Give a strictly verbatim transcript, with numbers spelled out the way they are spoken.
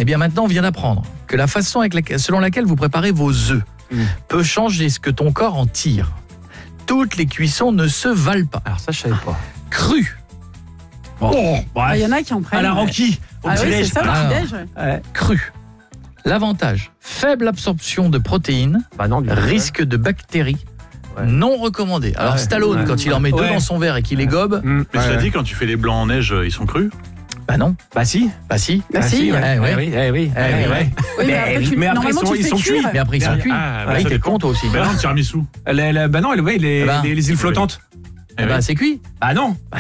Eh bien maintenant, on vient d'apprendre que la façon avec laquelle, selon laquelle vous préparez vos œufs mmh. peut changer ce que ton corps en tire. Toutes les cuissons ne se valent pas. Alors ça, je savais pas. Cru. Bon. Oh, bah, il y en a qui en prennent. À la ranquille. Au ah oui, c'est ça, ah, le petit-déj. Ouais. Cru. L'avantage, faible absorption de protéines, bah non, risque ouais. de bactéries, ouais. non recommandé. Alors ouais. Stallone, ouais. quand il en met ouais. deux dans son verre et qu'il les gobe... Mmh. Mais ouais. cela dit, quand tu fais les blancs en neige, ils sont crus ? Bah non. Bah si. Bah si. Bah, bah si, si, ouais. ouais. Eh oui, eh oui, eh oui, ouais. Oui, mais après, tu, mais après ils sont, ils sont cuits. Mais après ils sont cuits. Ah, bah, il t'es con toi aussi. Bah non, tiramisu. Bah non, les, les, les îles flottantes. Eh ben, c'est cuit. Bah non. Bah